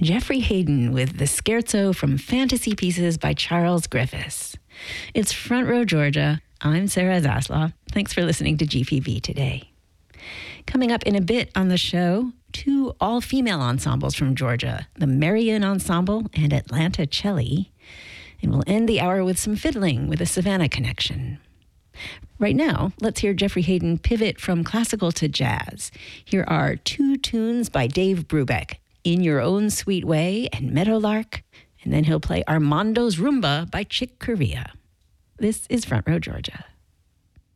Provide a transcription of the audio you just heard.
Jeffrey Hayden with the Scherzo from Fantasy Pieces by Charles Griffiths. It's Front Row Georgia. I'm Sarah Zaslav. Thanks for listening to GPV today. Coming up in a bit on the show, two all-female ensembles from Georgia, the Marion Ensemble and Atlanta Celli. And we'll end the hour with some fiddling with a Savannah connection. Right now, let's hear Jeffrey Hayden pivot from classical to jazz. Here are two tunes by Dave Brubeck, In Your Own Sweet Way and Meadowlark, and then he'll play Armando's Rumba by Chick Corea. This is Front Row Georgia.